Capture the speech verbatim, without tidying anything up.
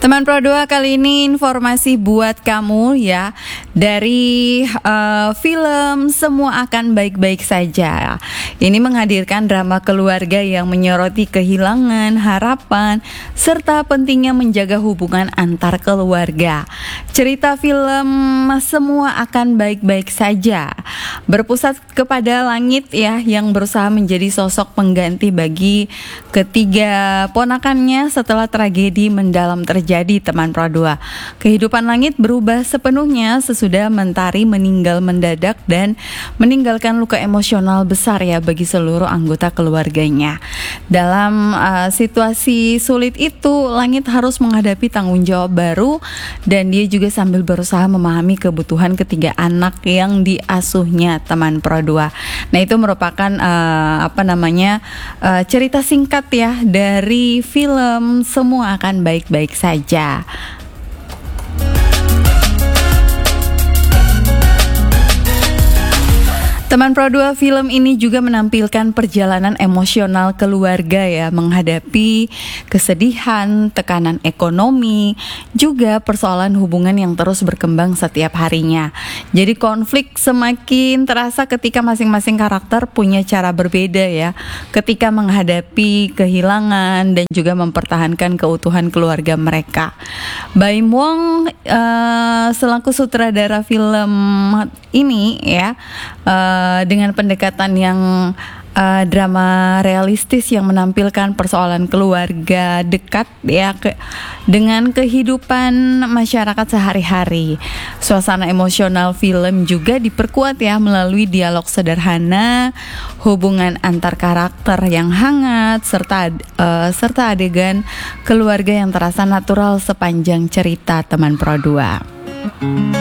Teman Pro dua, kali ini informasi buat kamu ya. Dari uh, film Semua Akan Baik-Baik Saja. Ini menghadirkan drama keluarga yang menyoroti kehilangan, harapan, serta pentingnya menjaga hubungan antar keluarga. Cerita film Semua Akan Baik-Baik Saja berpusat kepada Langit ya, yang berusaha menjadi sosok pengganti bagi ketiga ponakannya setelah tragedi mendalam terjadi, teman Pro dua. Kehidupan Langit berubah sepenuhnya sesudah Mentari meninggal mendadak dan meninggalkan luka emosional besar ya bagi seluruh anggota keluarganya. Dalam uh, situasi sulit itu, Langit harus menghadapi tanggung jawab baru dan dia juga sambil berusaha memahami kebutuhan ketiga anak yang diasuhnya, teman Pro dua. Nah, itu merupakan uh, apa namanya uh, cerita singkat ya dari film Semua Akan Baik-Baik Saja. Teman Pro dua, film ini juga menampilkan perjalanan emosional keluarga ya, menghadapi kesedihan, tekanan ekonomi, juga persoalan hubungan yang terus berkembang setiap harinya. Jadi konflik semakin terasa ketika masing-masing karakter punya cara berbeda ya, ketika menghadapi kehilangan dan juga mempertahankan keutuhan keluarga mereka. Baim Wong uh, selaku sutradara film ini ya, uh, dengan pendekatan yang uh, drama realistis yang menampilkan persoalan keluarga dekat ya ke, dengan kehidupan masyarakat sehari-hari. Suasana emosional film juga diperkuat ya melalui dialog sederhana, hubungan antar karakter yang hangat, serta uh, serta adegan keluarga yang terasa natural sepanjang cerita, teman Pro dua.